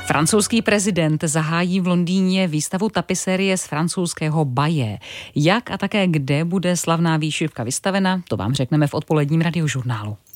Francouzský prezident zahájí v Londýně výstavu tapisérie z francouzského Baye. Jak a také kde bude slavná výšivka vystavena, to vám řekneme v odpoledním radiožurnálu.